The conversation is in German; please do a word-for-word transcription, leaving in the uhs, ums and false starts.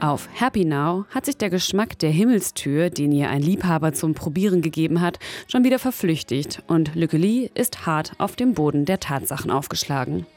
Auf Happy Now hat sich der Geschmack der Himmelstür, den ihr ein Liebhaber zum Probieren gegeben hat, schon wieder verflüchtigt und Lücke Lee ist hart auf dem Boden der Tatsachen aufgeschlagen.